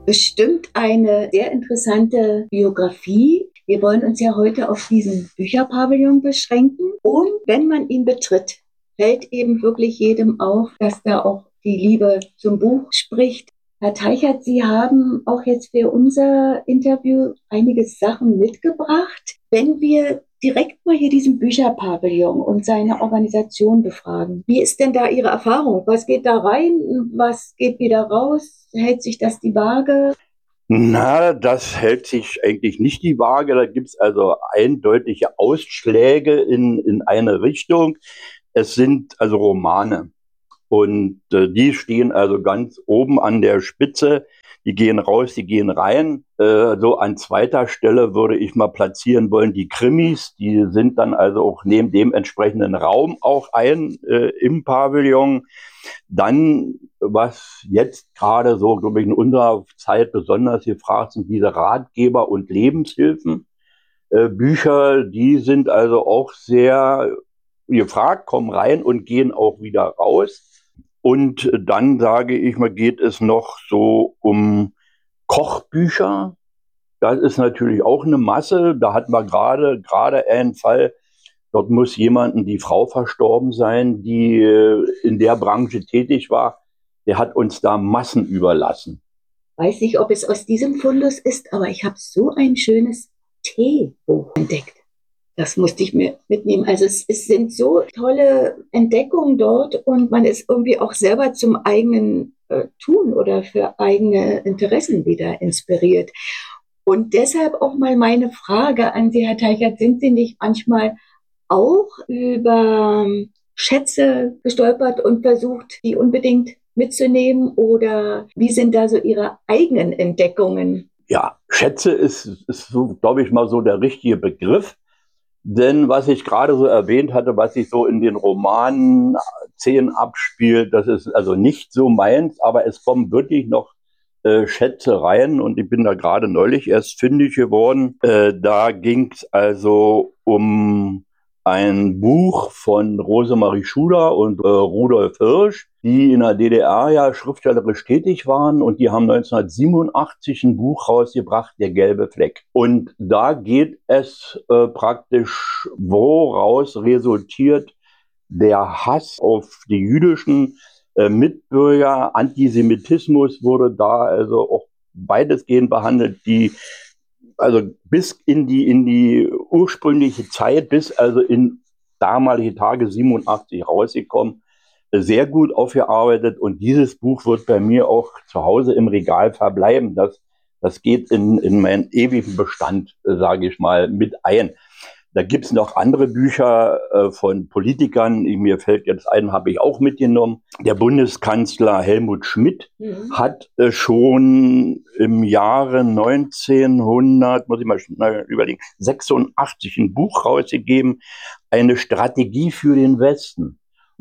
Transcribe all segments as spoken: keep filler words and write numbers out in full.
bestimmt eine sehr interessante Biografie. Wir wollen uns ja heute auf diesen Bücherpavillon beschränken. Und wenn man ihn betritt, fällt eben wirklich jedem auf, dass da auch die Liebe zum Buch spricht. Herr Teichert, Sie haben auch jetzt für unser Interview einige Sachen mitgebracht. Wenn wir direkt mal hier diesen Bücherpavillon und seine Organisation befragen, wie ist denn da Ihre Erfahrung? Was geht da rein? Was geht wieder raus? Hält sich das die Waage? Na, das hält sich eigentlich nicht die Waage. Da gibt es also eindeutige Ausschläge in, in eine Richtung. Es sind also Romane. Und äh, die stehen also ganz oben an der Spitze. Die gehen raus, die gehen rein. Äh, so an zweiter Stelle würde ich mal platzieren wollen die Krimis. Die sind dann also auch neben dem entsprechenden Raum auch ein äh, im Pavillon. Dann, was jetzt gerade so, glaube ich, in unserer Zeit besonders gefragt sind, diese Ratgeber und Lebenshilfen. Äh, Bücher, die sind also auch sehr gefragt, kommen rein und gehen auch wieder raus. Und dann sage ich mal, geht es noch so um Kochbücher. Das ist natürlich auch eine Masse. Da hatten wir gerade gerade einen Fall. Dort muss jemanden die Frau verstorben sein, die in der Branche tätig war. Der hat uns da Massen überlassen. Weiß nicht, ob es aus diesem Fundus ist, aber ich habe so ein schönes Teebuch entdeckt. Das musste ich mir mitnehmen. Also es, es sind so tolle Entdeckungen dort und man ist irgendwie auch selber zum eigenen äh, Tun oder für eigene Interessen wieder inspiriert. Und deshalb auch mal meine Frage an Sie, Herr Teichert, sind Sie nicht manchmal auch über Schätze gestolpert und versucht, die unbedingt mitzunehmen? Oder wie sind da so Ihre eigenen Entdeckungen? Ja, Schätze ist, ist so, glaube ich, mal so der richtige Begriff. Denn was ich gerade so erwähnt hatte, was sich so in den Romanen Szenen abspielt, das ist also nicht so meins, aber es kommen wirklich noch äh, Schätze rein und ich bin da gerade neulich erst fündig geworden. Äh, da ging es also um ein Buch von Rosemarie Schuler und äh, Rudolf Hirsch, die in der D D R ja schriftstellerisch tätig waren und die haben neunzehnhundertsiebenundachtzig ein Buch rausgebracht, Der gelbe Fleck. Und da geht es äh, praktisch, woraus resultiert der Hass auf die jüdischen äh, Mitbürger. Antisemitismus wurde da also auch weitestgehend behandelt, die also bis in die, in die ursprüngliche Zeit, bis also in damalige Tage siebenundachtzig rausgekommen, sehr gut aufgearbeitet und dieses Buch wird bei mir auch zu Hause im Regal verbleiben. Das, das geht in, in meinen ewigen Bestand, äh, sage ich mal, mit ein. Da gibt's noch andere Bücher äh, von Politikern. Mir fällt jetzt ein, habe ich auch mitgenommen. Der Bundeskanzler Helmut Schmidt mhm. hat äh, schon im Jahre neunzehnhundert, muss ich mal schnell überlegen, sechsundachtzig ein Buch rausgegeben, eine Strategie für den Westen.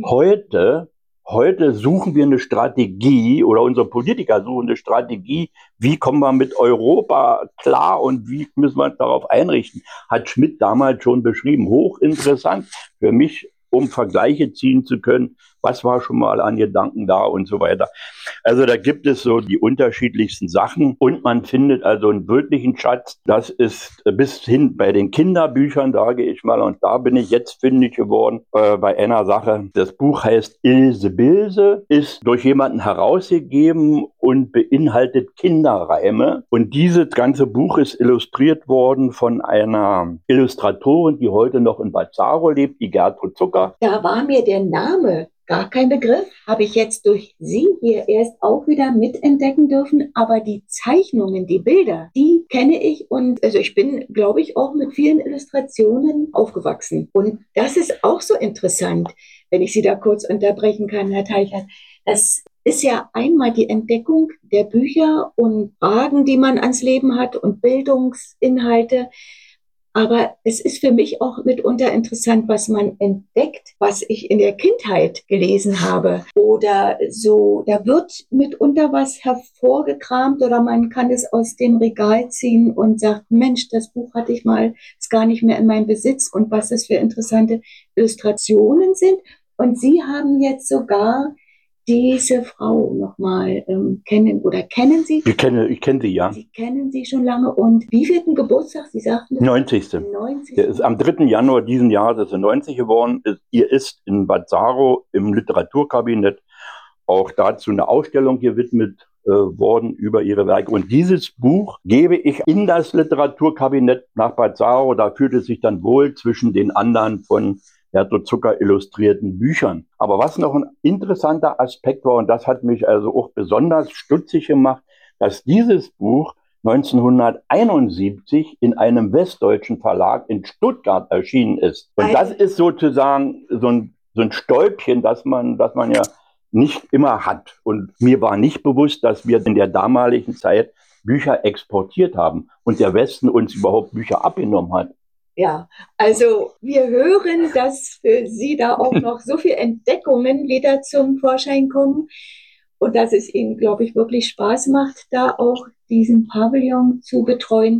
Heute Heute suchen wir eine Strategie oder unsere Politiker suchen eine Strategie, wie kommen wir mit Europa klar und wie müssen wir uns darauf einrichten, hat Schmidt damals schon beschrieben. Hochinteressant für mich, um Vergleiche ziehen zu können, was war schon mal an Gedanken da und so weiter. Also da gibt es so die unterschiedlichsten Sachen und man findet also einen wirklichen Schatz. Das ist bis hin bei den Kinderbüchern, sage ich mal, und da bin ich jetzt fündig geworden äh, bei einer Sache. Das Buch heißt Ilse Bilse, ist durch jemanden herausgegeben und beinhaltet Kinderreime. Und dieses ganze Buch ist illustriert worden von einer Illustratorin, die heute noch in Bazzaro lebt, die Gertrud Zucker. Da war mir der Name gar kein Begriff, habe ich jetzt durch Sie hier erst auch wieder mitentdecken dürfen, aber die Zeichnungen, die Bilder, die kenne ich und also ich bin, glaube ich, auch mit vielen Illustrationen aufgewachsen. Und das ist auch so interessant, wenn ich Sie da kurz unterbrechen kann, Herr Teichert. Das ist ja einmal die Entdeckung der Bücher und Fragen, die man ans Leben hat und Bildungsinhalte. Aber es ist für mich auch mitunter interessant, was man entdeckt, was ich in der Kindheit gelesen habe. Oder so, da wird mitunter was hervorgekramt oder man kann es aus dem Regal ziehen und sagt, Mensch, das Buch hatte ich mal, ist gar nicht mehr in meinem Besitz und was das für interessante Illustrationen sind. Und Sie haben jetzt sogar diese Frau nochmal ähm, kennen oder kennen Sie? Ich kenne, ich kenne sie, ja. Sie kennen sie schon lange und wie vierten Geburtstag? Sie sagten das? neunzigste. neunzig. Der ist am dritten Januar diesen Jahres ist sie neunzig geworden. Ist, ihr ist in Bad Saro im Literaturkabinett auch dazu eine Ausstellung gewidmet äh, worden über ihre Werke. Und dieses Buch gebe ich in das Literaturkabinett nach Bad Saro. Da fühlt es sich dann wohl zwischen den anderen von Hertog Zucker illustrierten Büchern. Aber was noch ein interessanter Aspekt war, und das hat mich also auch besonders stutzig gemacht, dass dieses Buch neunzehnhunderteinundsiebzig in einem westdeutschen Verlag in Stuttgart erschienen ist. Und das ist sozusagen so ein, so ein Stäubchen, das man, das man ja nicht immer hat. Und mir war nicht bewusst, dass wir in der damaligen Zeit Bücher exportiert haben und der Westen uns überhaupt Bücher abgenommen hat. Ja, also wir hören, dass für Sie da auch noch so viele Entdeckungen wieder zum Vorschein kommen und dass es Ihnen, glaube ich, wirklich Spaß macht, da auch diesen Pavillon zu betreuen.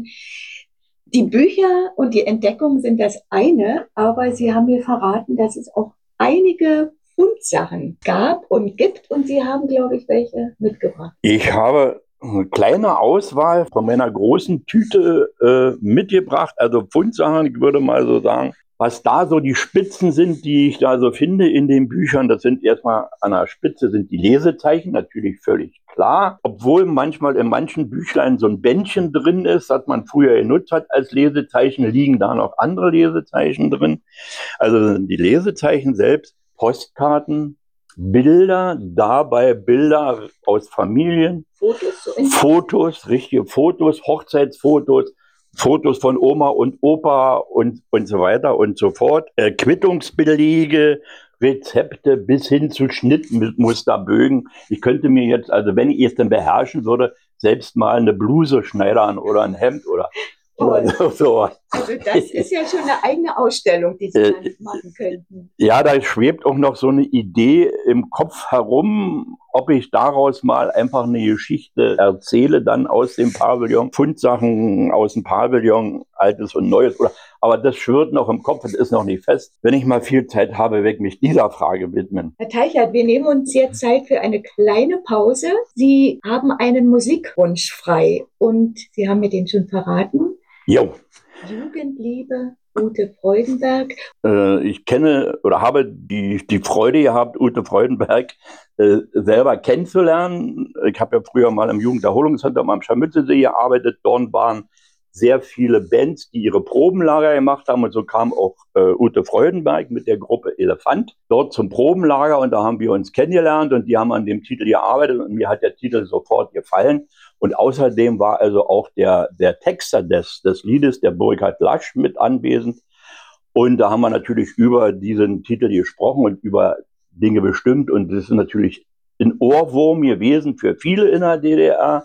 Die Bücher und die Entdeckungen sind das eine, aber Sie haben mir verraten, dass es auch einige Fundsachen gab und gibt und Sie haben, glaube ich, welche mitgebracht. Ich habe eine kleine Auswahl von meiner großen Tüte äh, mitgebracht, also Fundsachen, ich würde mal so sagen, was da so die Spitzen sind, die ich da so finde in den Büchern. Das sind erstmal an der Spitze sind die Lesezeichen, natürlich völlig klar. Obwohl manchmal in manchen Büchlein so ein Bändchen drin ist, das man früher genutzt hat als Lesezeichen, liegen da noch andere Lesezeichen drin. Also die Lesezeichen selbst, Postkarten, Bilder, dabei Bilder aus Familien, Fotos, so Fotos, richtige Fotos, Hochzeitsfotos, Fotos von Oma und Opa und, und so weiter und so fort. Äh, Quittungsbelege, Rezepte bis hin zu Schnittmusterbögen. Ich könnte mir jetzt, also wenn ich es denn beherrschen würde, selbst mal eine Bluse schneidern oder ein Hemd oder, oder so, so. Also das ist ja schon eine eigene Ausstellung, die Sie Äh, dann machen könnten. Ja, da schwebt auch noch so eine Idee im Kopf herum, ob ich daraus mal einfach eine Geschichte erzähle, dann aus dem Pavillon, Fundsachen aus dem Pavillon, Altes und Neues. Oder, aber das schwirrt noch im Kopf, das ist noch nicht fest. Wenn ich mal viel Zeit habe, werde ich mich dieser Frage widmen. Herr Teichert, wir nehmen uns jetzt Zeit für eine kleine Pause. Sie haben einen Musikwunsch frei und Sie haben mir den schon verraten. Jo. Jugendliebe, Ute Freudenberg. Äh, ich kenne oder habe die, die Freude gehabt, Ute Freudenberg äh, selber kennenzulernen. Ich habe ja früher mal im Jugenderholungszentrum am Scharmützelsee gearbeitet. Dort waren sehr viele Bands, die ihre Probenlager gemacht haben. Und so kam auch äh, Ute Freudenberg mit der Gruppe Elefant dort zum Probenlager. Und da haben wir uns kennengelernt und die haben an dem Titel gearbeitet. Und mir hat der Titel sofort gefallen. Und außerdem war also auch der, der Texter des, des Liedes, der Burkhard Lasch, mit anwesend. Und da haben wir natürlich über diesen Titel gesprochen und über Dinge bestimmt. Und das ist natürlich ein Ohrwurm gewesen für viele in der D D R.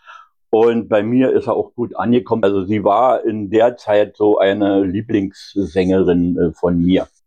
Und bei mir ist er auch gut angekommen. Also sie war in der Zeit so eine Lieblingssängerin von mir.